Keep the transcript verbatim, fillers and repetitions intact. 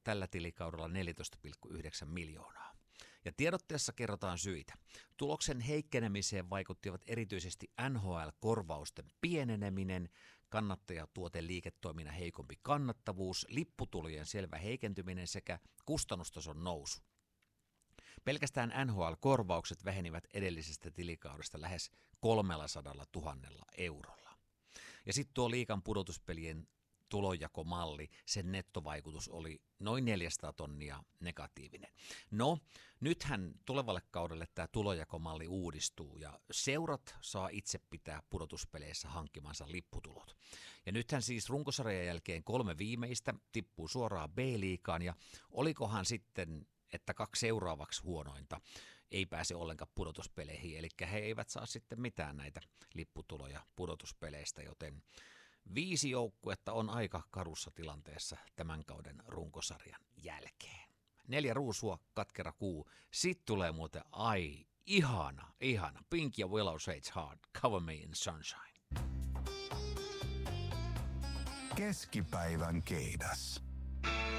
tällä tilikaudella neljätoista pilkku yhdeksän miljoonaa. Ja tiedotteessa kerrotaan syitä. Tuloksen heikkenemiseen vaikuttivat erityisesti N H L-korvausten pieneneminen, kannattajatuoteliiketoiminnan heikompi kannattavuus, lipputulojen selvä heikentyminen sekä kustannustason nousu. Pelkästään N H L-korvaukset vähenivät edellisestä tilikaudesta lähes kolmesataatuhatta eurolla. Ja sitten tuo liigan pudotuspelien tulonjakomalli, sen nettovaikutus oli noin neljäsataa tonnia negatiivinen. No, nythän tulevalle kaudelle tämä tulonjakomalli uudistuu ja seurat saa itse pitää pudotuspeleissä hankkimansa lipputulot. Ja nythän siis runkosarjan jälkeen kolme viimeistä tippuu suoraan B-liigaan ja olikohan sitten, että kaksi seuraavaksi huonointa ei pääse ollenkaan pudotuspeleihin, eli he eivät saa sitten mitään näitä lipputuloja pudotuspeleistä, joten viisi joukkuetta on aika karussa tilanteessa tämän kauden runkosarjan jälkeen. Neljä ruusua, katkera kuu. Sitten tulee muuten, ai, ihana, ihana. Pink ja Willow Sage Heart, Cover Me in Sunshine. Keskipäivän keidas.